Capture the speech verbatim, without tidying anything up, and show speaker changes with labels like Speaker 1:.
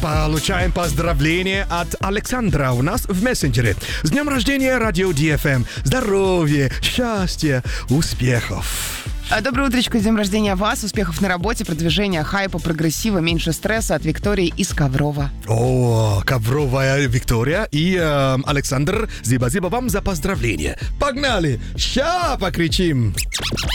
Speaker 1: Получаем поздравление от Александра у нас в мессенджере. С днем рождения, Радио Ди Эф Эм. Здоровья, счастья, успехов.
Speaker 2: Доброе утречко, с днем рождения вас. Успехов на работе, продвижения, хайпа, прогрессива, меньше стресса от Виктории из Коврова.
Speaker 1: О, Ковровая Виктория и э, Александр, спасибо вам за поздравление. Погнали, ща покричим.